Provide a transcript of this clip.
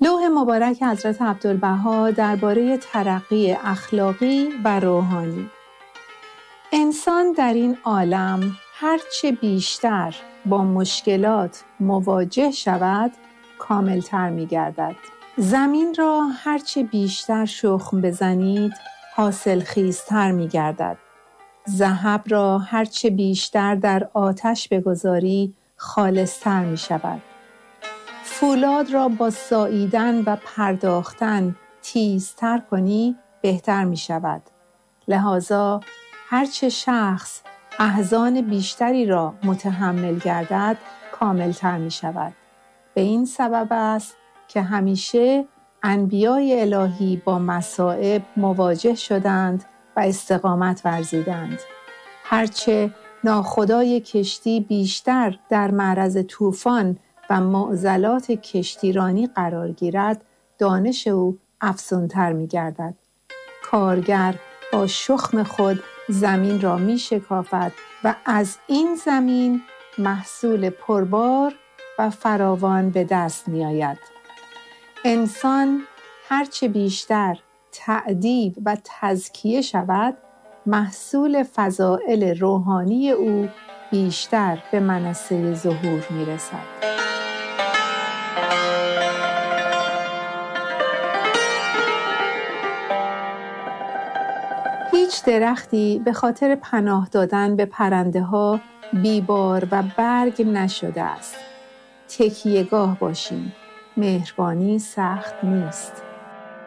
لوح مبارک حضرت عبدالبها درباره ترقی اخلاقی و روحانی. انسان در این عالم هرچه بیشتر با مشکلات مواجه شود کاملتر می گردد. زمین را هرچه بیشتر شخم بزنید حاصل خیزتر می گردد. ذهب را هرچه بیشتر در آتش بگذاری خالصتر می شود. فولاد را با ساییدن و پرداختن تیزتر کنی بهتر می شود. لذا هرچه شخص احزان بیشتری را متحمل گردد کاملتر می شود. به این سبب است که همیشه انبیای الهی با مصائب مواجه شدند و استقامت ورزیدند. هرچه ناخدای کشتی بیشتر در معرض طوفان و معضلات کشتیرانی قرار گیرد، دانش او افزونتر می گردد. کارگر با شخم خود زمین را می شکافد و از این زمین محصول پربار و فراوان به دست می آید. انسان هرچه بیشتر تأدیب و تزکیه شود، محصول فضائل روحانی او بیشتر به منصه ظهور می رسد. هیچ درختی به خاطر پناه دادن به پرنده ها بیبار و برگ نشده است. تکیه‌گاه باشیم. مهربانی سخت نیست.